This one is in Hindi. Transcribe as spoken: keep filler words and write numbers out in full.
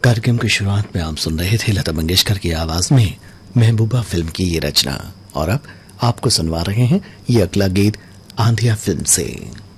कार्यक्रम की शुरुआत में आप सुन रहे थे लता मंगेशकर की आवाज में महबूबा फिल्म की ये रचना, और अब आपको सुनवा रहे हैं ये अगला गीत आंधिया फिल्म से।